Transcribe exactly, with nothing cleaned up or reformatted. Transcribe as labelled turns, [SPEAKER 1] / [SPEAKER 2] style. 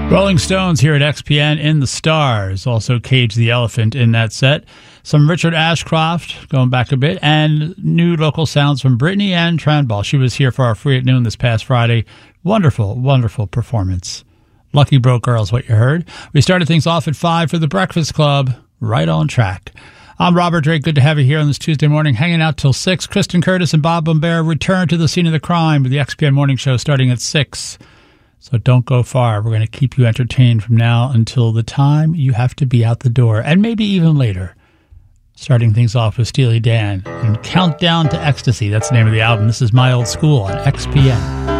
[SPEAKER 1] Rolling Stones here at X P N in the Stars. Also Cage the Elephant in that set. Some Richard Ashcroft, going back a bit, and new local sounds from Brittany Ann Tranball. She was here for our Free at Noon this past Friday. Wonderful, wonderful performance. Lucky Broke Girl is what you heard. We started things off at five for the Breakfast Club. Right on track. I'm Robert Drake. Good to have you here on this Tuesday morning, hanging out till six. Kristen Curtis and Bob Bombera return to the scene of the crime with the X P N Morning Show starting at six. So don't go far. We're going to keep you entertained from now until the time you have to be out the door, and maybe even later. Starting things off with Steely Dan and Countdown to Ecstasy. That's the name of the album. This is My Old School on X P N.